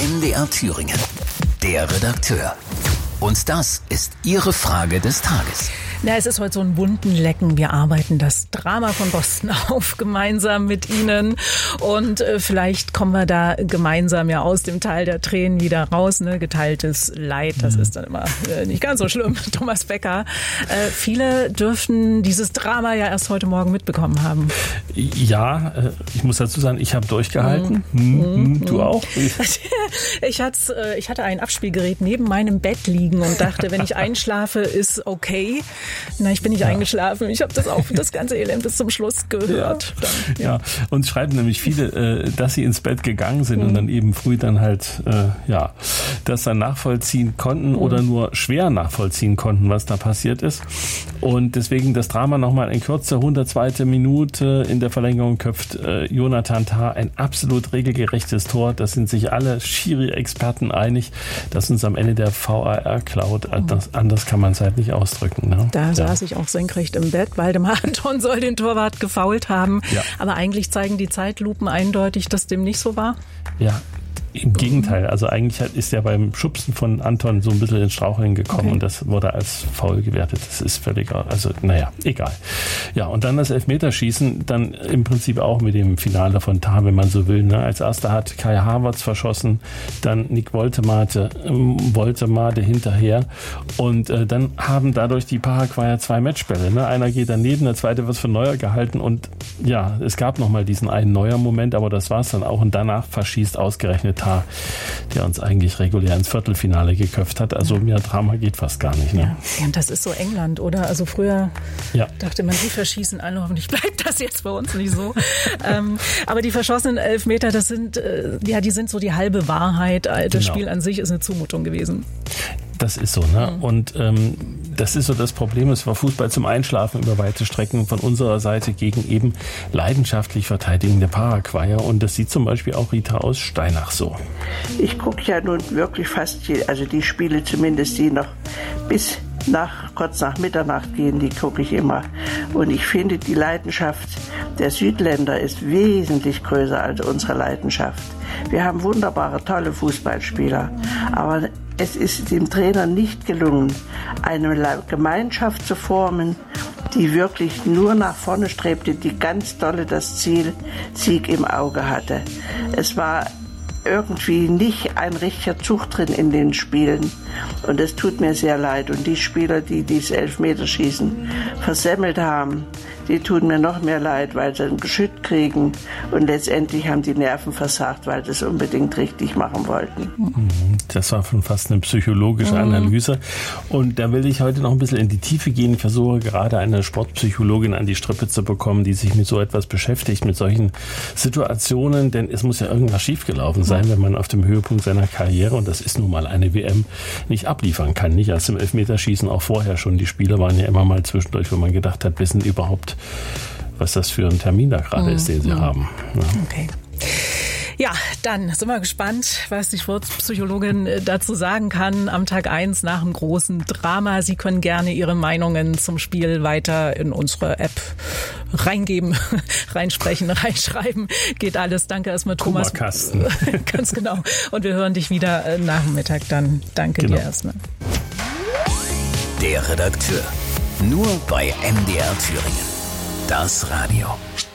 MDR Thüringen. Der Redakteur. Und das ist Ihre Frage des Tages. Na, es ist heute so ein bunten Lecken. Wir arbeiten das Drama von Boston auf, gemeinsam mit Ihnen. Und vielleicht kommen wir da gemeinsam ja aus dem Tal der Tränen wieder raus. Ne? Geteiltes Leid, das ist dann immer nicht ganz so schlimm. Thomas Becker. Viele dürften dieses Drama ja erst heute Morgen mitbekommen haben. Ja, ich muss dazu sagen, ich habe durchgehalten. Du auch? Ich hatte ein Abspielgerät neben meinem Bett liegen und dachte, wenn ich einschlafe, ist okay. Na, ich bin nicht eingeschlafen. Ich habe das ganze Elend bis zum Schluss gehört. Ja, uns schreiben nämlich viele, dass sie ins Bett gegangen sind und dann eben früh dann halt, das dann nachvollziehen konnten oder nur schwer nachvollziehen konnten, was da passiert ist. Und deswegen das Drama nochmal in Kürze. 102. Minute in der Verlängerung köpft Jonathan Tah ein absolut regelgerechtes Tor. Das sind sich alle Schiri-Experten einig, dass uns am Ende der VAR klaut. Anders kann man es halt nicht ausdrücken. Ne? Da saß ich auch senkrecht im Bett. Waldemar Anton soll den Torwart gefoult haben. Ja. Aber eigentlich zeigen die Zeitlupen eindeutig, dass dem nicht so war. Ja. Im Gegenteil, also eigentlich ist er beim Schubsen von Anton so ein bisschen ins Straucheln gekommen und das wurde als faul gewertet. Das ist völlig, also egal. Ja, und dann das Elfmeterschießen, dann im Prinzip auch mit dem Finale von Tah, wenn man so will. Ne? Als erster hat Kai Havertz verschossen, dann Nick Woltemade hinterher und dann haben dadurch die Paraguayer 2 Matchbälle. Ne? Einer geht daneben, der zweite wird für Neuer gehalten und ja, es gab nochmal diesen einen Neuer-Moment, aber das war es dann auch und danach verschießt ausgerechnet Tah, der uns eigentlich regulär ins Viertelfinale geköpft hat. Also mehr Drama geht fast gar nicht. Ne? Ja, und das ist so England, oder? Also früher dachte man, die verschießen alle, hoffentlich bleibt das jetzt bei uns nicht so. Aber die verschossenen Elfmeter, das sind, die sind so die halbe Wahrheit. Das Spiel an sich ist eine Zumutung gewesen. Das ist so, ne? Und das ist so das Problem. Es war Fußball zum Einschlafen über weite Strecken von unserer Seite gegen eben leidenschaftlich verteidigende Paraguayer. Und das sieht zum Beispiel auch Rita aus Steinach so. Ich gucke ja nun wirklich fast, die Spiele zumindest, die noch bis kurz nach Mitternacht gehen, die gucke ich immer. Und ich finde, die Leidenschaft der Südländer ist wesentlich größer als unsere Leidenschaft. Wir haben wunderbare, tolle Fußballspieler, aber es ist dem Trainer nicht gelungen, eine Gemeinschaft zu formen, die wirklich nur nach vorne strebte, die ganz dolle das Ziel Sieg im Auge hatte. Es war irgendwie nicht ein richtiger Zug drin in den Spielen und es tut mir sehr leid. Und die Spieler, die dieses Elfmeterschießen versemmelt haben, die tun mir noch mehr leid, weil sie ein Geschütt kriegen und letztendlich haben die Nerven versagt, weil sie es unbedingt richtig machen wollten. Das war schon fast eine psychologische Analyse und da will ich heute noch ein bisschen in die Tiefe gehen. Ich versuche gerade eine Sportpsychologin an die Strippe zu bekommen, die sich mit so etwas beschäftigt, mit solchen Situationen, denn es muss ja irgendwas schiefgelaufen sein, wenn man auf dem Höhepunkt seiner Karriere, und das ist nun mal eine WM, nicht abliefern kann. Nicht erst im Elfmeterschießen, auch vorher schon. Die Spiele waren ja immer mal zwischendurch, wo man gedacht hat, wissen überhaupt, was das für ein Termin da gerade ist, den sie haben. Ja. Okay. Ja, dann sind wir gespannt, was die Sportpsychologin dazu sagen kann am Tag 1 nach dem großen Drama. Sie können gerne Ihre Meinungen zum Spiel weiter in unsere App reingeben, reinsprechen, reinschreiben. Geht alles. Danke erstmal, Thomas. Kummerkasten. Ganz genau. Und wir hören dich wieder nach dem Mittag dann. Danke dir erstmal. Der Redakteur. Nur bei MDR Thüringen. Das Radio.